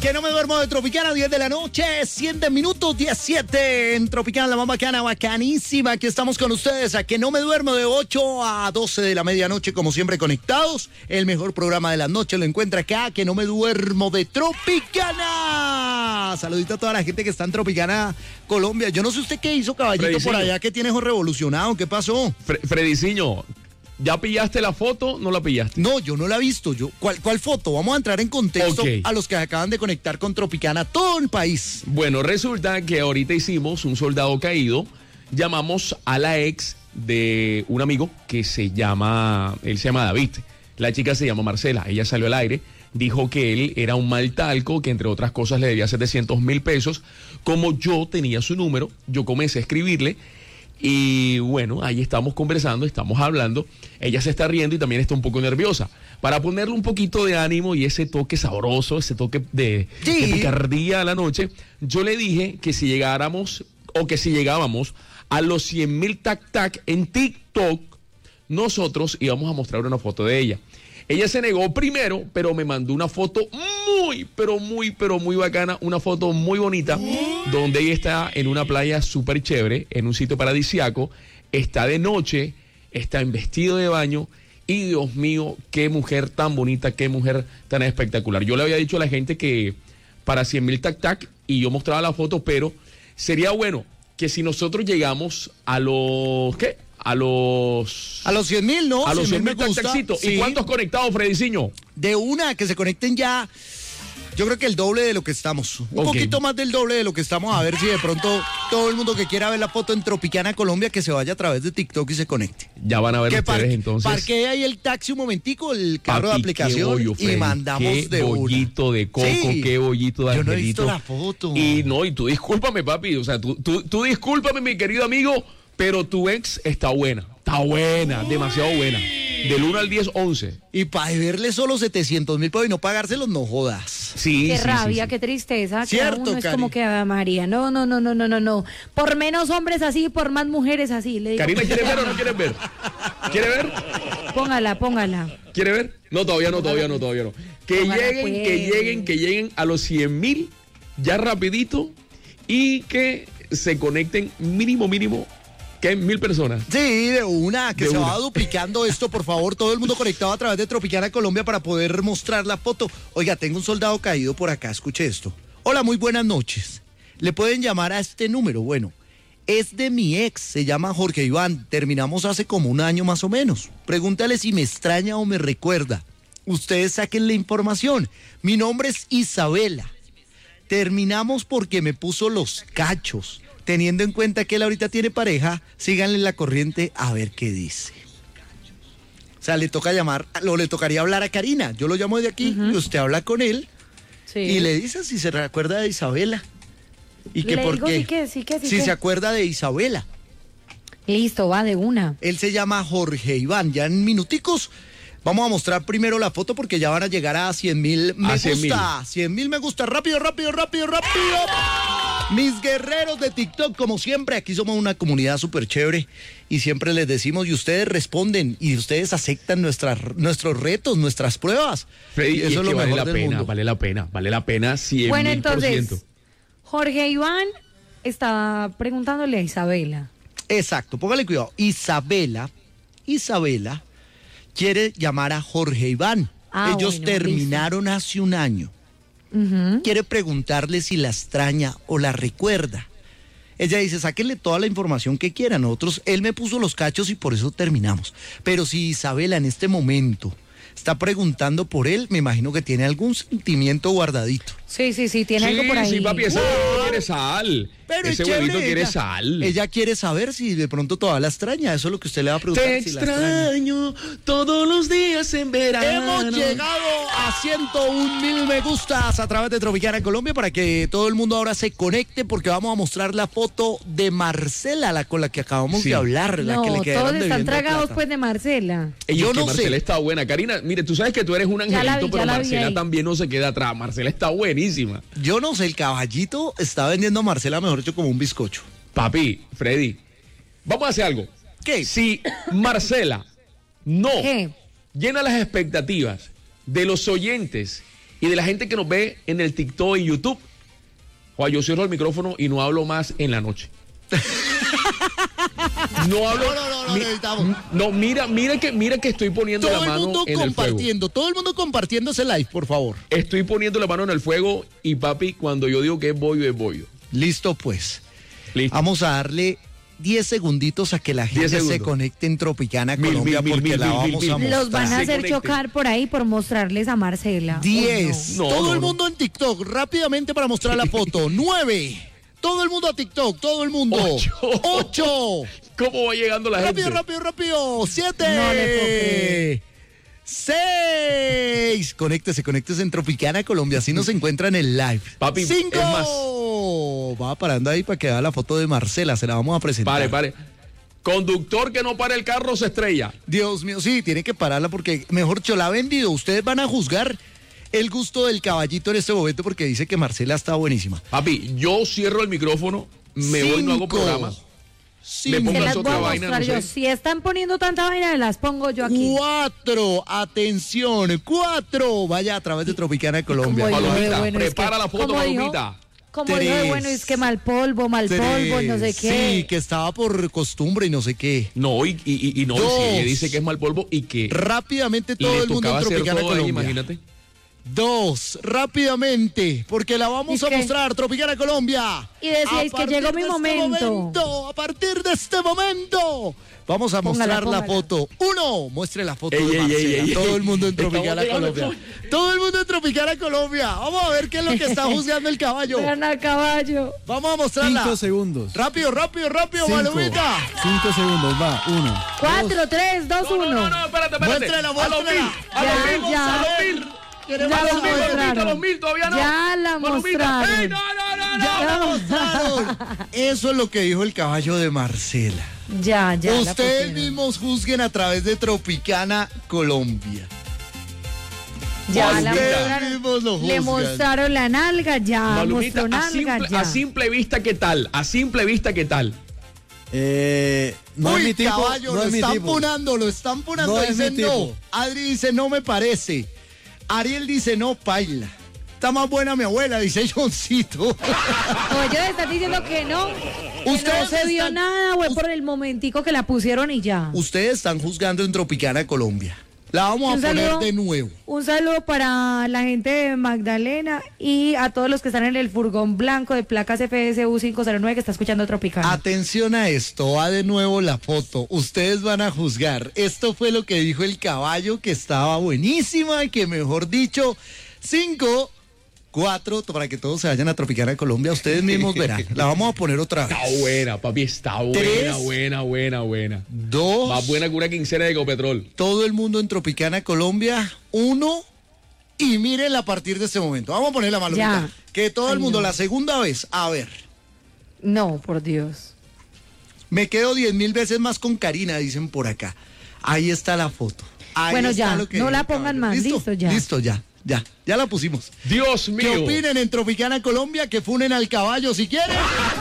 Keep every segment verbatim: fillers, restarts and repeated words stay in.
Que no me duermo de Tropicana, diez de la noche, siete minutos, diecisiete en Tropicana, la más bacana, bacanísima. Aquí estamos con ustedes, a Que no me duermo de ocho a doce de la medianoche, como siempre conectados. El mejor programa de la noche lo encuentra acá, Que no me duermo de Tropicana. Saludito a toda la gente que está en Tropicana, Colombia. Yo no sé usted qué hizo, caballito, Frediciño. por allá, que tiene revolucionado, ¿qué pasó? Fre- Frediciño, ¿ya pillaste la foto? ¿No la pillaste? No, yo no la he visto. Yo, ¿cuál, ¿Cuál foto? Vamos a entrar en contexto Ok. a los que acaban de conectar con Tropicana, todo el país. Bueno, resulta que ahorita hicimos un soldado caído. Llamamos a la ex de un amigo que se llama, él se llama David. La chica se llama Marcela. Ella salió al aire, dijo que él era un mal talco, que entre otras cosas le debía setecientos mil pesos. Como yo tenía su número, yo comencé a escribirle. Y bueno, ahí estamos conversando, estamos hablando. Ella se está riendo y también está un poco nerviosa. Para ponerle un poquito de ánimo y ese toque sabroso, ese toque de, Sí. de picardía a la noche, yo le dije que si llegáramos o que si llegábamos a los cien mil tac tac en TikTok, nosotros íbamos a mostrar una foto de ella. Ella se negó primero, pero me mandó una foto muy, pero muy, pero muy bacana, una foto muy bonita, donde ella está en una playa súper chévere, en un sitio paradisiaco, está de noche, está en vestido de baño, y Dios mío, qué mujer tan bonita, qué mujer tan espectacular. Yo le había dicho a la gente que para cien mil tac tac, y yo mostraba la foto, pero sería bueno que si nosotros llegamos a los, ¿qué? A los... A los cien mil, ¿no? A los cien me mil tac gusta. taccitos. Sí. ¿Y cuántos conectados, Frediciño? De una, que se conecten ya. Yo creo que el doble de lo que estamos. Un Ok. poquito más del doble de lo que estamos. A ver si de pronto todo el mundo que quiera ver la foto en Tropicana, Colombia, que se vaya a través de TikTok y se conecte. Ya van a ver Que ustedes parque, entonces. parquee ahí el taxi un momentico, el carro de Papi, aplicación, qué bollo, y Freddy, mandamos qué de una. bollito de coco, Sí. qué bollito de Yo no he angelito. visto la foto. Y no, y tú discúlpame, papi, o sea, tú, tú, tú discúlpame, mi querido amigo, pero tu ex está buena, está buena, demasiado buena. Del uno al diez, once. Y para deberle solo setecientos mil pesos y no pagárselos, no jodas. Sí, Qué sí, rabia, sí, sí. qué tristeza. Cierto, Cada uno es Cari. como que Ave María. No, no, no, no, no, no, no. Por menos hombres así, por más mujeres así. Le digo, Karina, ¿quieres ver o no quieres ver? ¿Quieres ver? Póngala, póngala. ¿Quiere ver? No, todavía no, todavía no, todavía no. Que Ojalá lleguen, pues. que lleguen, que lleguen a los cien mil ya rapidito y que se conecten mínimo, mínimo, que mil personas. Sí, de una, que De se una. va duplicando esto, por favor, todo el mundo conectado a través de Tropicana Colombia para poder mostrar la foto. Oiga, tengo un soldado caído por acá, escuche esto. Hola, muy buenas noches. Le pueden llamar a este número, bueno, es de mi ex, se llama Jorge Iván, terminamos hace como un año más o menos. Pregúntale si me extraña o me recuerda. Ustedes saquen la información. Mi nombre es Isabela. Terminamos porque me puso los cachos. Teniendo en cuenta que él ahorita tiene pareja, síganle la corriente a ver qué dice. O sea, le toca llamar, o le tocaría hablar a Karina. Yo lo llamo de aquí y usted habla con él Sí. y le dice si se recuerda de Isabela. Y que Le por digo qué. sí que, sí que, sí si que. se acuerda de Isabela. Listo, va de una. Él se llama Jorge Iván. Ya en minuticos vamos a mostrar primero la foto porque ya van a llegar a cien mil me A cien gusta. cien mil me gusta. Rápido, rápido, rápido, rápido. Mis guerreros de TikTok, como siempre, aquí somos una comunidad súper chévere y siempre les decimos y ustedes responden y ustedes aceptan nuestras, nuestros retos, nuestras pruebas. Freddy, y y eso es es lo que vale mejor la del pena, mundo. vale la pena, vale la pena cien Bueno, mil por ciento. entonces, Jorge Iván está preguntándole a Isabela. Exacto, póngale cuidado. Isabela, Isabela quiere llamar a Jorge Iván. Ah, Ellos bueno, terminaron hace un año. Ujú. Quiere preguntarle si la extraña o la recuerda. Ella dice, sáquenle toda la información que quiera. Nosotros, él me puso los cachos y por eso terminamos. Pero si Isabela en este momento está preguntando por él, me imagino que tiene algún sentimiento guardadito. Sí, sí, sí, tiene algo por ahí. Sí, papi, ese huevito quiere sal. Pero ese es chévere, huevito quiere ella, sal. Ella quiere saber si de pronto todavía la extraña. Eso es lo que usted le va a preguntar. Te si la extraña. extraño todos los días en verano. Hemos llegado a ciento un mil me gustas a través de Tropicana Colombia para que todo el mundo ahora se conecte porque vamos a mostrar la foto de Marcela, la con la que acabamos Sí. de hablar, la No, que le todos quedaron están debiendo tragados plata. pues de Marcela. Ey, Yo es que no Marcela sé. está buena. Karina, mire, tú sabes que tú eres un Ya la angelito, vi, pero ya la vi Marcela ahí. también no se queda atrás. Marcela está buenísima. Yo no sé, el caballito está vendiendo a Marcela, mejor dicho, como un bizcocho. Papi, Freddy, vamos a hacer algo. ¿Qué? Si Marcela no ¿Qué? llena las expectativas de los oyentes y de la gente que nos ve en el TikTok y YouTube. Joder, yo cierro el micrófono y no hablo más en la noche. No hablo. No, no, no, no, mi- necesitamos. no, mira, mira que, mira que estoy poniendo Todo la el mano mundo en el fuego. compartiendo, todo el mundo compartiendo ese live, por favor. Estoy poniendo la mano en el fuego y papi, cuando yo digo que es bollo, es bollo. Listo, pues. Listo. Vamos a darle diez segunditos a que la gente se segundos. conecte en Tropicana, Mil, Colombia, mil, mil, porque mil, la mil, vamos mil, a mil. mostrar. Los van a Se hacer conecten. chocar por ahí por mostrarles a Marcela. diez. No, todo no, el no. mundo en TikTok, rápidamente para mostrar la foto. nueve. Todo el mundo a TikTok, todo el mundo. Ocho. ocho. ¿Cómo va llegando la Rápido, gente? rápido, rápido. siete. No le puedo creer. seis. Conéctese, conéctese en Tropicana, Colombia. Así nos encuentra en el live. Papi, cinco. es más. Va parando ahí para que vea la foto de Marcela. Se la vamos a presentar. Pare, pare. Conductor que no para el carro se estrella. Dios mío, sí, tiene que pararla porque, mejor dicho, la ha vendido. Ustedes van a juzgar el gusto del caballito en este momento porque dice que Marcela está buenísima. Papi, yo cierro el micrófono, me voy, no hago Cinco. programa. Cinco. Me Se pongas las voy otra a vaina, mostrar no yo. sé. Si están poniendo tanta vaina, las pongo yo aquí. Cuatro, atención, cuatro. Vaya a través de Tropicana, Colombia. Como dijo de Palomita, bueno, es prepara que- la foto, como dijo- Palomita. Como dijo de Tres. bueno, es que mal polvo, mal polvo, y no sé qué. Sí, que estaba por costumbre y no sé qué. No, y, y, y no, Dos. si ella dice que es mal polvo y que Rápidamente todo le el mundo tocaba en hacer Tropicana, todo ahí, Colombia. imagínate. Dos, rápidamente, porque la vamos ¿Y a qué? mostrar, Tropicana Colombia. Y decíais A que llegó partir mi de momento. Este a partir de este momento, vamos a Póngala, mostrar la póngala. foto. Uno, muestre la foto Ey, de ey, Marcela. ey, ey, Todo ey. el mundo en Estamos Tropicana, llegando, Colombia. Todo el mundo en Tropicana, Colombia. Vamos a ver qué es lo que está juzgando el caballo. Vean al caballo. Vamos a mostrarla. Cinco segundos. Rápido, rápido, rápido, Cinco. Palomita. Cinco segundos, va. Uno. Cuatro, tres, dos, No, no, uno. no, no, espérate, espérate. Muéstrela, A los muéstrela. mil, a Ya, los mil, ya. a los mil. Queremos Ya A los la mil, saber. Palomita, a los mostraron. mil, todavía no. Ya la Palomita. mostraron. ¡Ey, no, no, no, no! Ya la mostraron. Eso es lo que dijo el caballo de Marcela. Ya, ya. la Ustedes pusieron. mismos juzguen a través de Tropicana, Colombia. Ya la Ustedes mostraron. mismos lo Le juzgan. mostraron la nalga, ya. Malumita, Mostró a nalga, simple, ya. a simple vista, ¿qué tal? A simple vista, ¿qué tal? Eh, no Uy, es mi tipo. caballo, no lo es mi están tipo. punando, lo están punando. No es mi Dicen no. tipo. Adri dice no me parece. Ariel dice no, paila. Está más buena mi abuela, dice Johncito. No, ellos están diciendo que no. Que no Ustedes se vio están- nada, güey, por el momentico que la pusieron y ya. Ustedes están juzgando en Tropicana, Colombia. La vamos a Un poner saludo. de nuevo. Un saludo para la gente de Magdalena y a todos los que están en el furgón blanco de placas F S U cinco cero nueve que está escuchando Tropicana. Atención a esto, va de nuevo la foto. Ustedes van a juzgar. Esto fue lo que dijo el caballo, que estaba buenísima y que, mejor dicho, cinco, cuatro, para que todos se vayan a Tropicana, Colombia. Ustedes mismos verán. La vamos a poner otra vez. Está buena, papi, está buena, Tres. buena, buena, buena. Dos, Más buena que una quincena de Ecopetrol. todo el mundo en Tropicana, Colombia. Uno, y miren a partir de este momento. Vamos a poner la malomita. Ya. Que todo el Ay, mundo, no. la segunda vez, a ver. No, por Dios. Me quedo diez mil veces más con Karina, dicen por acá. Ahí está la foto. Ahí Bueno, está ya, lo que no dijo la el pongan caballo. más, listo, ya. Listo, ya, ya, ya la pusimos. Dios ¿Qué mío. opinen en Tropicana, Colombia? Que funen al caballo si quieren.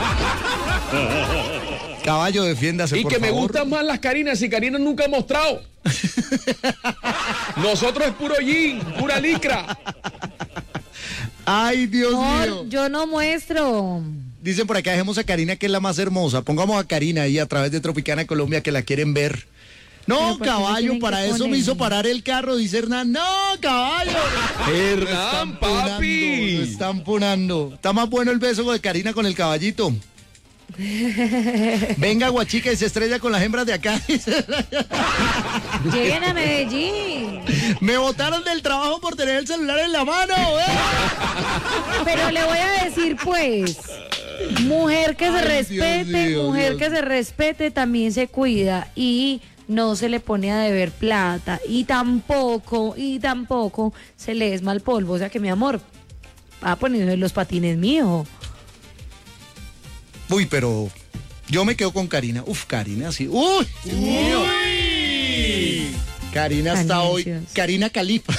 Caballo, defiéndase, Y por que me favor. gustan más las Karinas y Karina nunca ha mostrado. Nosotros es puro jean, pura licra. Ay, Dios mío. No, yo no muestro. Dicen por acá, dejemos a Karina, que es la más hermosa. Pongamos a Karina ahí a través de Tropicana, Colombia, que la quieren ver. Pero No, ¿por qué le caballo, tienen para que eso me poner? hizo parar el carro, dice Hernán. No, caballo. Hernán, punando, papi. lo están punando. Está más bueno el beso de Karina con el caballito. Venga, guachica, y se estrella con las hembras de acá. Lleguen a Medellín. Me botaron del trabajo por tener el celular en la mano. ¿Eh? Pero le voy a decir, pues, mujer que se Ay, respete, Dios mío, mujer Dios que se respete también se cuida y no se le pone a deber plata y tampoco, y tampoco se le es mal polvo. O sea que, mi amor, va poniendo los patines mío. Uy, pero yo me quedo con Karina. Uf, Karina, sí. Uy, Dios mío. Karina está hoy. Anuncios. Karina Califa.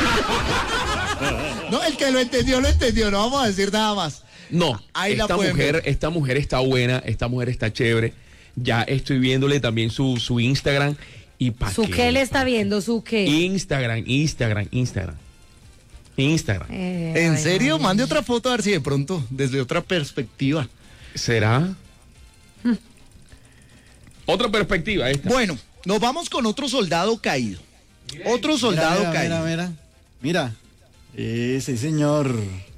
No, el que lo entendió, lo entendió. No vamos a decir nada más. No, Ahí la esta pueden mujer, ver. esta mujer está buena, esta mujer está chévere. Ya estoy viéndole también su, su Instagram y pa' ¿Su qué, qué le pa' está qué. viendo? ¿Su qué? Instagram, Instagram, Instagram. Instagram. Eh, ¿En ay, serio? ay. Mande otra foto a ver si de pronto, desde otra perspectiva. ¿Será? Otra perspectiva esta. Bueno, nos vamos con otro soldado caído. Otro soldado mira, mira, caído. Mira, mira, mira. Eh, sí, señor.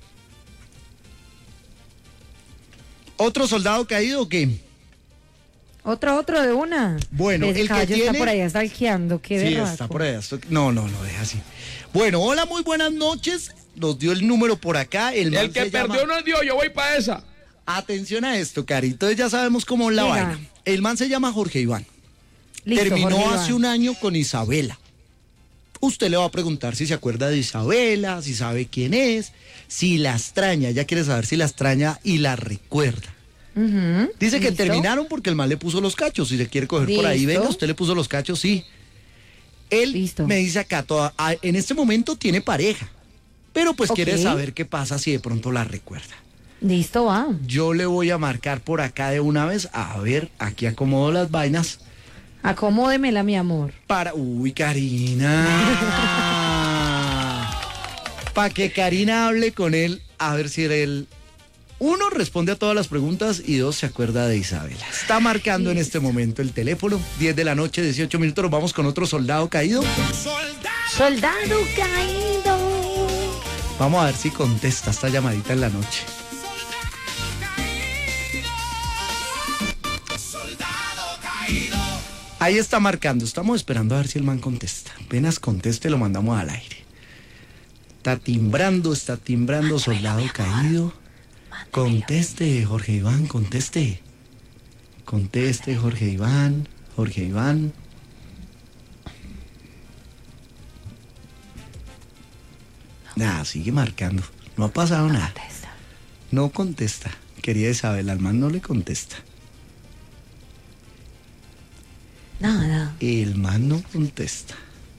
¿Otro soldado caído o qué? Otro, otro de una. Bueno, Ese el que caballo tiene- está por allá stalkeando, qué Sí, berraco. está por allá. esto- No, no, no, deja así. Bueno, hola, muy buenas noches. Nos dio el número por acá. El, man El que se llama- perdió no dio, yo voy para esa. Atención a esto, Cari. Entonces ya sabemos cómo es la Diga. vaina. El man se llama Jorge Iván. Listo, Terminó Jorge hace Iván. un año con Isabela. Usted le va a preguntar si se acuerda de Isabela, si sabe quién es, si la extraña. Ella quiere saber si la extraña y la recuerda. Ujú, Dice que ¿listo? terminaron porque el man le puso los cachos. Si se quiere coger por ahí, Listo. venga, usted le puso los cachos, sí. Él Listo. me dice acá, toda- a- en este momento tiene pareja, pero pues Ok. quiere saber qué pasa si de pronto la recuerda. Listo, va. Yo le voy a marcar por acá de una vez, a ver, aquí acomodo las vainas Acomódemela, mi amor. para... Uy, Karina. Para que Karina hable con él, a ver si él... Uno, responde a todas las preguntas y dos, se acuerda de Isabela. Está marcando en este momento el teléfono, diez de la noche, dieciocho minutos, nos vamos con otro soldado caído. Soldado caído. Vamos a ver si contesta esta llamadita en la noche. Ahí está marcando, estamos esperando a ver si el man contesta. Apenas conteste, lo mandamos al aire. Está timbrando, está timbrando, soldado caído. Conteste, Jorge Iván, conteste. Conteste, Jorge Iván, Jorge Iván. Nada, sigue marcando. No ha pasado nada. No contesta. Querida Isabel, al man no le contesta. Nada. El man no contesta.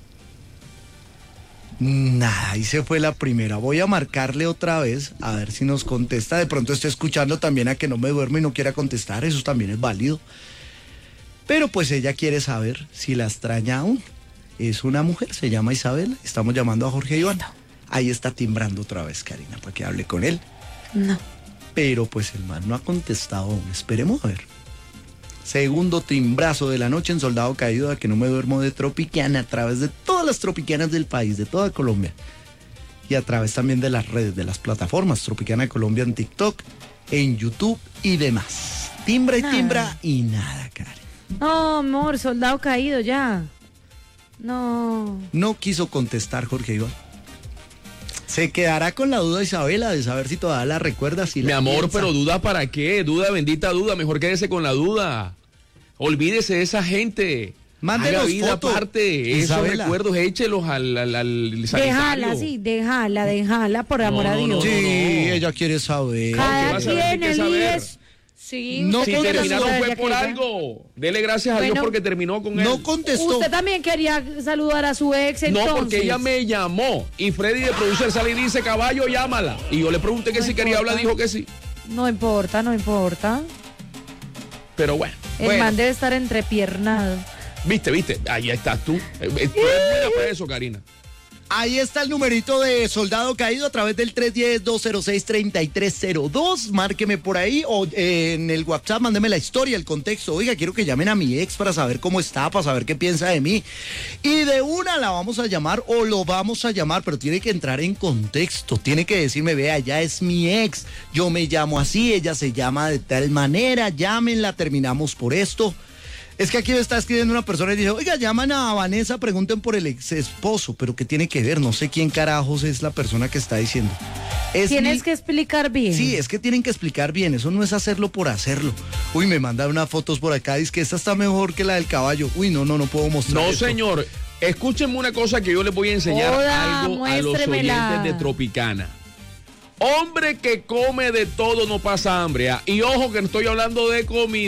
Nada, ahí se fue la primera. Voy a marcarle otra vez a ver si nos contesta. De pronto está escuchando también a que no me duermo y no quiera contestar. Eso también es válido. Pero pues ella quiere saber si la extraña aún. Es una mujer, se llama Isabel. Estamos llamando a Jorge Iván. Ahí está timbrando otra vez, Karina, para que hable con él. No. Pero pues el man no ha contestado aún. Esperemos a ver. Segundo timbrazo de la noche en Soldado Caído, a que no me duermo de Tropicana, a través de todas las tropicanas del país, de toda Colombia. Y a través también de las redes, de las plataformas Tropicana Colombia en TikTok, en YouTube y demás. Timbra y Nada. timbra y nada, Karen. No, amor, soldado caído ya. No. No quiso contestar Jorge Iván. Se quedará con la duda Isabela de saber si todavía la recuerda. Si Mi la amor, piensa. pero duda para qué, duda, bendita duda, mejor quédese con la duda. Olvídese de esa gente. Mándenos Haga vida foto, aparte, esos Isabela. recuerdos, échelos al, al, al sanitario. Déjala, sí, déjala, déjala, por amor No, a no, Dios. no, Sí, no. ella quiere saber. ¿qué Cada vas a ver? quien ¿Qué saber? elige. Sí, No usted Si quiere terminaron saludar, fue ya por que- algo. Dele gracias a Dios Bueno, porque terminó con él. No contestó. Usted también quería saludar a su ex, entonces. No, porque ella me llamó y Freddy de producer sale y dice, caballo, llámala. Y yo le pregunté que No si quería importa. hablar, dijo que sí. No importa, no importa. Pero bueno, El Bueno. man debe estar entrepiernado. viste, viste, ahí estás tú. Eh, eh, Tú eres buena para eso, Karina. Ahí está el numerito de Soldado Caído a través del tres uno cero, dos cero seis, tres tres cero dos. Márqueme por ahí o eh, en el WhatsApp, mándeme la historia, el contexto. Oiga, quiero que llamen a mi ex para saber cómo está, para saber qué piensa de mí. Y de una la vamos a llamar o lo vamos a llamar, pero tiene que entrar en contexto. Tiene que decirme, vea, ya es mi ex, yo me llamo así, ella se llama de tal manera, llámenla, terminamos por esto. Es que aquí me está escribiendo una persona y dice, oiga, llaman a Vanessa, pregunten por el ex esposo, pero ¿qué tiene que ver? No sé quién carajos es la persona que está diciendo. Es Tienes mi- que explicar bien. Sí, es que tienen que explicar bien, eso no es hacerlo por hacerlo. Uy, me mandan unas fotos por acá, dice que esta está mejor que la del caballo. Uy, no, no, no puedo mostrar No, esto. señor. Escúchenme una cosa que yo les voy a enseñar Hola, algo a los muéstremela. oyentes de Tropicana. Hombre que come de todo no pasa hambre. ¿ah? Y ojo que no estoy hablando de comida.